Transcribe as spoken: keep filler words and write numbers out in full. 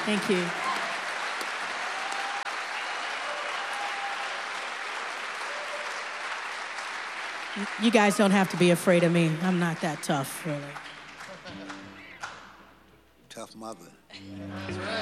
Thank you. You guys don't have to be afraid of me. I'm not that tough, really. Tough mother.